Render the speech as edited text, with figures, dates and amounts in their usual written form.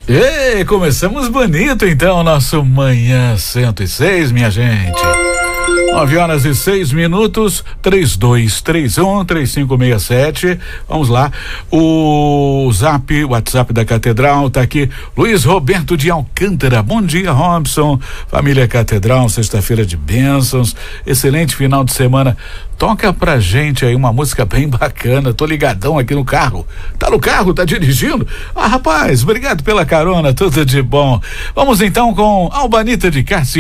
E começamos bonito então nosso Manhã 106, minha gente. 9h06, 3231-3567. Vamos lá. O WhatsApp da Catedral tá aqui. Luiz Roberto de Alcântara. Bom dia, Robson. Família Catedral, sexta-feira de bênçãos. Excelente final de semana. Toca pra gente aí uma música bem bacana. Tô ligadão aqui no carro. Tá no carro? Tá dirigindo? Ah, rapaz, obrigado pela carona. Tudo de bom. Vamos então com Albanita de Cássia.